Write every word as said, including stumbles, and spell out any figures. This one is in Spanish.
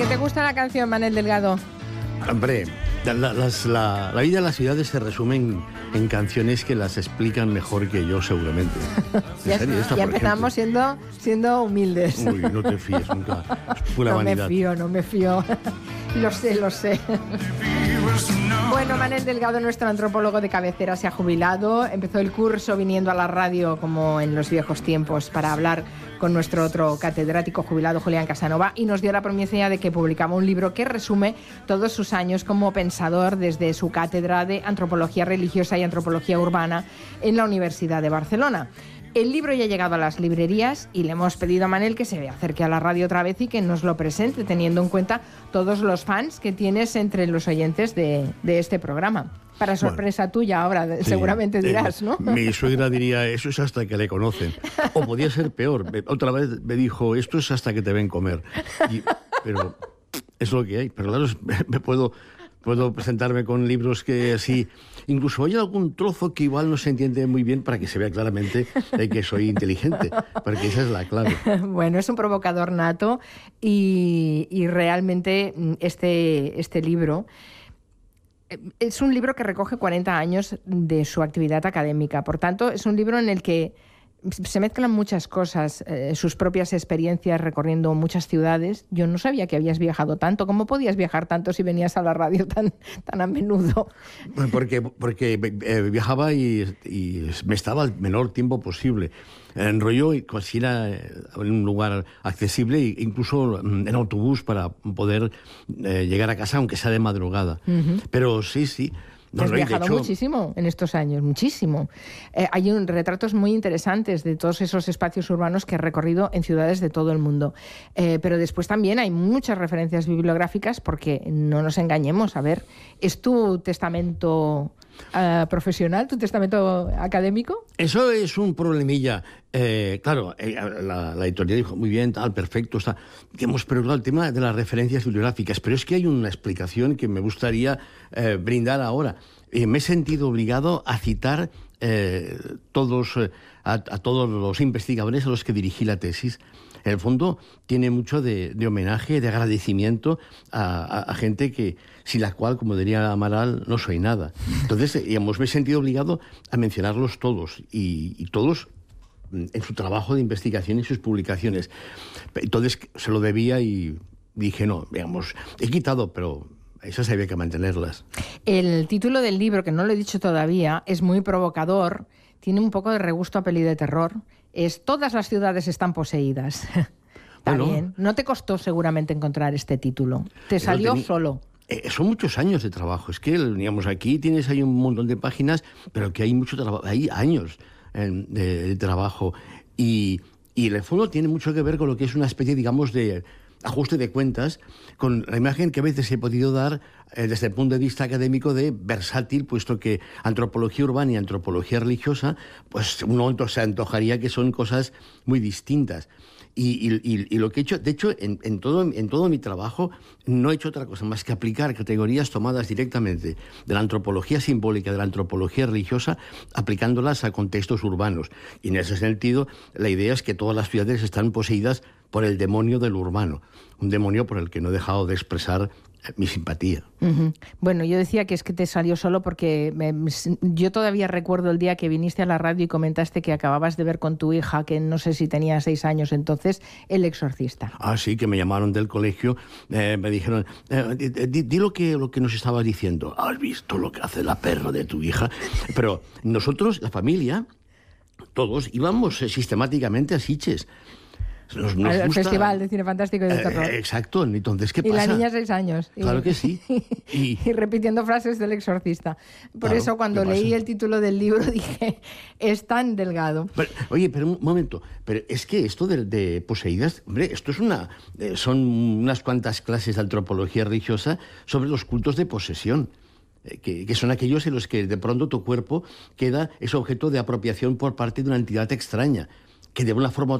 qué te gusta la canción, Manel Delgado? Hombre, la, las, la, la vida de las ciudades se resume en, en canciones que las explican mejor que yo, seguramente. ya serio, esta, ya empezamos siendo, siendo humildes. Uy, no te fíes nunca. Es pura no vanidad. No me fío, no me fío. Lo sé, lo sé. Bueno, Manel Delgado, nuestro antropólogo de cabecera, se ha jubilado. Empezó el curso viniendo a la radio como en los viejos tiempos para hablar con nuestro otro catedrático jubilado, Julián Casanova, y nos dio la promesa de que publicaba un libro que resume todos sus años como pensador desde su cátedra de antropología religiosa y antropología urbana en la Universidad de Barcelona. El libro ya ha llegado a las librerías y le hemos pedido a Manel que se acerque a la radio otra vez y que nos lo presente, teniendo en cuenta todos los fans que tienes entre los oyentes de, de este programa. Para sorpresa bueno, tuya ahora, sí, seguramente dirás, ¿no? Mi suegra diría, eso es hasta que le conocen. O podía ser peor. Otra vez me dijo, esto es hasta que te ven comer. Y, pero es lo que hay. Pero claro, me puedo... Puedo presentarme con libros que así... Incluso hay algún trozo que igual no se entiende muy bien para que se vea claramente que soy inteligente, porque esa es la clave. Bueno, es un provocador nato y, y realmente este, este libro... Es un libro que recoge cuarenta años de su actividad académica. Por tanto, es un libro en el que se mezclan muchas cosas, eh, sus propias experiencias recorriendo muchas ciudades. Yo no sabía que habías viajado tanto. ¿Cómo podías viajar tanto si venías a la radio tan, tan a menudo? Porque, porque eh, viajaba y, y me estaba el menor tiempo posible. Enrolló y consiguiera en un lugar accesible, incluso en autobús para poder eh, llegar a casa, aunque sea de madrugada. Uh-huh. Pero sí, sí. No, has viajado hecho... muchísimo en estos años, muchísimo. Eh, hay un, retratos muy interesantes de todos esos espacios urbanos que he recorrido en ciudades de todo el mundo. Eh, pero después también hay muchas referencias bibliográficas porque, no nos engañemos, a ver, ¿es tu testamento uh, profesional, tu testamento académico? Eso es un problemilla. Eh, claro, eh, la, la editorial dijo, muy bien, tal, perfecto, está. Hemos preguntado el tema de las referencias bibliográficas, pero es que hay una explicación que me gustaría eh, brindar ahora. Eh, me he sentido obligado a citar eh, todos, eh, a, a todos los investigadores a los que dirigí la tesis. En el fondo, tiene mucho de, de homenaje, de agradecimiento a, a, a gente que, sin la cual, como diría Amaral, no soy nada. Entonces, digamos, me he sentido obligado a mencionarlos todos, y, y todos en su trabajo de investigación y sus publicaciones. Entonces se lo debía y dije, no, digamos, he quitado, pero esas había que mantenerlas. El título del libro, que no lo he dicho todavía, es muy provocador, tiene un poco de regusto a peli de terror, es Todas las ciudades están poseídas. Está bueno, bien. No te costó seguramente encontrar este título, te salió tenía... solo. Eh, son muchos años de trabajo, es que, digamos, aquí tienes ahí un montón de páginas, pero que hay mucho trabajo, hay años De, de trabajo y, y en el fondo tiene mucho que ver con lo que es una especie, digamos, de ajuste de cuentas, con la imagen que a veces he podido dar eh, desde el punto de vista académico de versátil, puesto que antropología urbana y antropología religiosa, pues uno se antojaría que son cosas muy distintas. Y, y, y lo que he hecho, de hecho, en, en, todo, en todo mi trabajo no he hecho otra cosa más que aplicar categorías tomadas directamente de la antropología simbólica, de la antropología religiosa, aplicándolas a contextos urbanos. Y en ese sentido, la idea es que todas las ciudades están poseídas por el demonio del urbano, un demonio por el que no he dejado de expresar mi simpatía. Uh-huh. Bueno, yo decía que es que te salió solo porque me, yo todavía recuerdo el día que viniste a la radio y comentaste que acababas de ver con tu hija, que no sé si tenía seis años entonces, El Exorcista. Ah, sí, que me llamaron del colegio, eh, me dijeron, eh, di, di lo que, lo que nos estaba diciendo. ¿Has visto lo que hace la perra de tu hija? Pero nosotros, la familia, todos íbamos eh, sistemáticamente a Sitges. Nos, nos al gusta... Festival de Cine Fantástico y de Terror. Eh, exacto, entonces, ¿qué y pasa? Y la niña seis años. Claro y, que sí. Y, y repitiendo frases del Exorcista. Por claro, eso, cuando leí el título del libro, dije, es tan delgado. Pero, oye, pero un momento, pero es que esto de, de poseídas, hombre, esto es una, eh, son unas cuantas clases de antropología religiosa sobre los cultos de posesión. Que, que son aquellos en los que de pronto tu cuerpo queda, es objeto de apropiación por parte de una entidad extraña, que de una forma